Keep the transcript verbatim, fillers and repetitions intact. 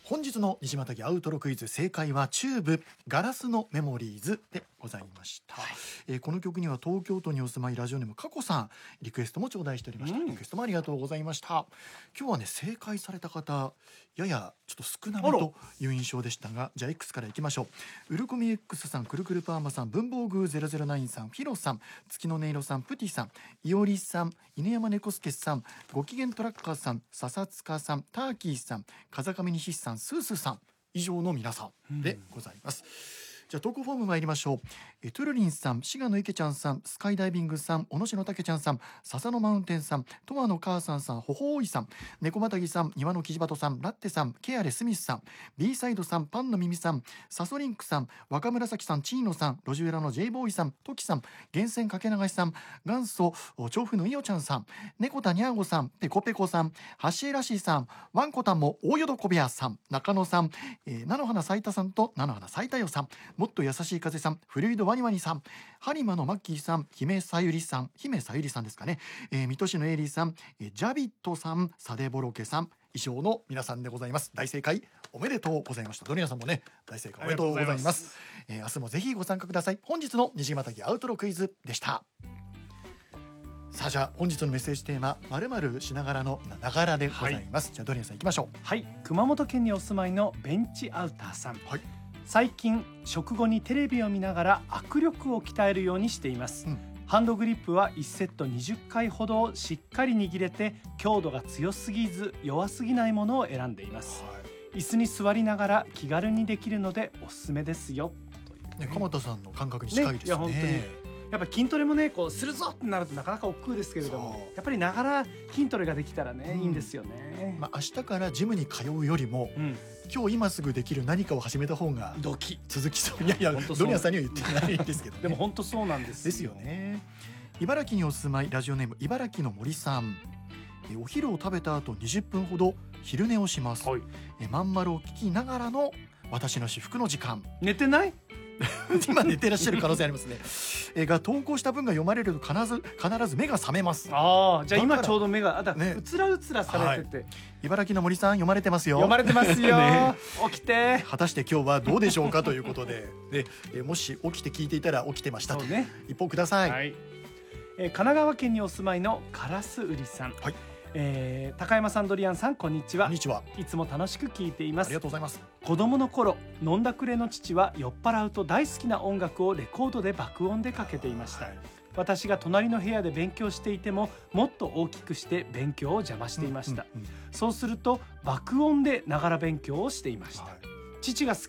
本日の西又木アウトロクイズ、正解はチューブガラスのメモリーズでございました、はい。えー、この曲には東京都にお住まいラジオネームかこさんリクエストも頂戴しておりました、うん、リクエストもありがとうございました。今日はね、正解された方ややちょっと少なめという印象でしたが、じゃあ X からいきましょう。ウルコミ X さん、くるくるパーマさん、文房具ゼロゼロナインさん、フィロさん、月の音色さん、プティさん、いおりさん、犬山猫助さん、ご機嫌トラッカーさん、笹塚さん、ターキーさん、風上西さん、スースーさん、以上の皆さんでございます、うん。じゃあ投稿フォーム参りましょう。えトゥルリンさん、滋賀の池ちゃんさん、スカイダイビングさん、小野市のたけちゃんさん、笹のマウンテンさん、トマの母さんさん、ほほーいさん、猫またぎさん、庭のキジバトさん、ラッテさん、ケアレスミスさん、 B サイドさん、パンの耳さん、サソリンクさん、若紫さん、チーノさん、路地裏の J ボーイさん、トキさん、源泉かけ流しさん、元祖調布のいおちゃんさん、猫田にゃーごさん、ペコペコさん、橋らしいさん、ワンコタンも大淀小部屋さん、中野さん、えー、菜の花咲いたさんと菜の花咲いたよさん、もっと優しい風さん、フルイドワニワニさん、ハリマのマッキーさん、姫さゆりさん、姫さゆりさんですかね、えー、水戸市のエイリーさん、えー、ジャビットさん、サデボロケさん、以上の皆さんでございます。大正解おめでとうございました。ドニアさんもね、大正解おめでとうございます。います、えー、明日もぜひご参加ください。本日の虹またぎアウトロクイズでした。さあ、じゃあ本日のメッセージテーマ、〇〇しながらのながらでございます、はい、じゃあドニアさん行きましょう。 はい、熊本県にお住まいのベンチアウターさん、はい、最近食後にテレビを見ながら握力を鍛えるようにしています、うん。ハンドグリップはいちセットにじゅっかいほどをしっかり握れて、強度が強すぎず弱すぎないものを選んでいます、はい。椅子に座りながら気軽にできるのでおすすめですよ、というね。 鎌田さんの感覚に近いですね。 ね、いや本当にやっぱり筋トレもね、こうするぞってなるとなかなか億劫ですけれども、やっぱりながら筋トレができたらね、うん、いいんですよね。 まあ、明日からジムに通うよりも、うん、今日今すぐできる何かを始めた方がドキ続きそう。いやいや、ドニアさんには言ってないんですけど、ね、 でも本当そうなんですですよね。茨城にお住まいラジオネーム茨城の森さん、えお昼を食べた後にじゅっぷんほど昼寝をします、はい。えまんまるを聞きながらの私の至福の時間。 寝てない今寝てらっしゃる可能性ありますねえが投稿した文が読まれると必ず必ず目が覚めます。 ああ、じゃあ今ちょうど目があだ、ね、うつらうつらされてて、はい、 茨城の森さん読まれてますよ。 読まれてますよ、ね、起きて。 果たして今日はどうでしょうかということで、でえもし起きて聞いていたら起きてましたと、ね、一報ください、はい。 えー、神奈川県にお住まいのカラスウリさん、はい。えー、高山さん、ドリアンさん、こんにちは。 こんにちは。 いつも楽しく聞いています。 ありがとうございます。 子供の頃、飲んだくれの父は酔っ払うと大好きな音楽をレコードで爆音でかけていました、はい。私が隣の部屋で勉強していてももっと大きくして勉強を邪魔していました、うんうんうん、そうすると爆音でながら勉強をしていました、はい。父が好